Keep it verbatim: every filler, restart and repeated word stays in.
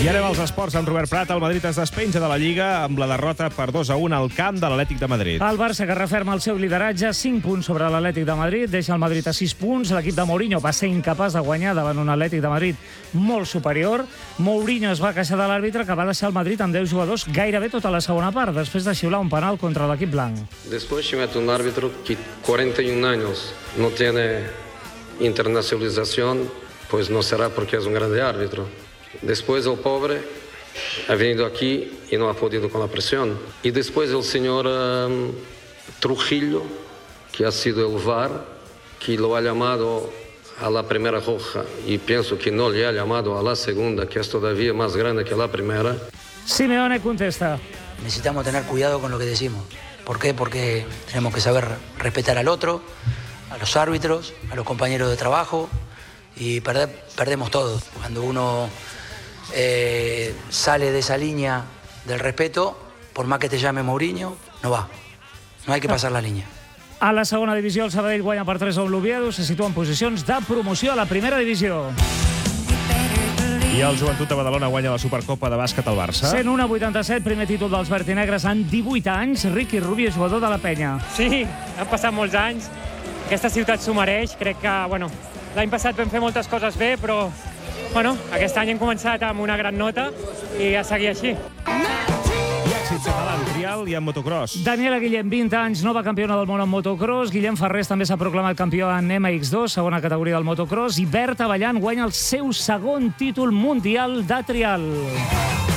I anem als esports amb Robert Prat. El Madrid es despenja de la Lliga amb la derrota per dos a un al camp de l'Atlètic de Madrid. El Barça, que referma el seu lideratge, cinc punts sobre l'Atlètic de Madrid, deixa el Madrid a sis punts. L'equip de Mourinho va ser incapaç de guanyar davant un Atlètic de Madrid molt superior. Mourinho es va queixar de l'àrbitre, que va deixar el Madrid amb deu jugadors gairebé tota la segona part, després de xiular un penal contra l'equip blanc. Después se mete un árbitro que cuarenta y un años no tiene internacionalización, pues no será porque es un grande árbitro. Después el pobre ha venido aquí y no ha podido con la presión. Y después el señor um, Trujillo, que ha sido el V A R, que lo ha llamado a la primera roja y pienso que no le ha llamado a la segunda, que es todavía más grande que la primera. Simeone contesta. Necesitamos tener cuidado con lo que decimos. ¿Por qué? Porque tenemos que saber respetar al otro, a los árbitros, a los compañeros de trabajo, y perder, perdemos todo. Cuando uno eh, sale de esa línea del respeto, por más que te llame Mourinho, no va. No hay que pasar la línea. A la segona divisió, el Sabadell guanya per tres a l'Oviedo, se situa en posicions de promoció a la primera divisió. I el Joventut de Badalona guanya la Supercopa de bàsquet al Barça. cent un a vuitanta-set, primer títol dels vertinegres en divuit anys. Riqui Rubio, jugador de la Penya. Sí, han passat molts anys. Aquesta ciutat s'ho mereix. Crec que, bueno, l'any passat vam fer moltes coses bé, però, bueno, aquest any hem començat amb una gran nota i a seguir així. I èxits a l'Alan Trial i en motocross. Daniela Guillem, vint anys, nova campiona del món en motocross. Guillem Ferrés també s'ha proclamat campió en M X dos, segona categoria del motocross. I Berta Ballant guanya el seu segon títol mundial de trial.